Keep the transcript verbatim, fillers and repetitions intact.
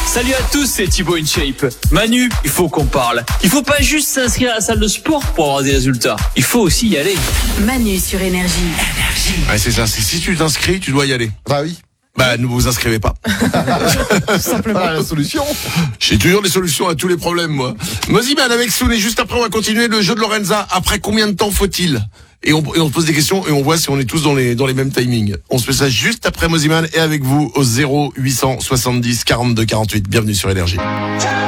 Salut à tous, c'est Thibaut InShape. Manu, il faut qu'on parle. Il faut pas juste s'inscrire à la salle de sport pour avoir des résultats. Il faut aussi y aller. Manu sur Énergie. Ouais, c'est ça. C'est si tu t'inscris, tu dois y aller. Bah oui. Bah, ne vous inscrivez pas. Simplement la solution. J'ai toujours des solutions à tous les problèmes, moi. Moziman avec Soun, et juste après, on va continuer le jeu de Lorenza. Après combien de temps faut-il? Et on, et on pose des questions et on voit si on est tous dans les, dans les mêmes timings. On se fait ça juste après Moziman et avec vous au zéro huit cent soixante-dix quarante-deux quarante-huit. Bienvenue sur Énergie.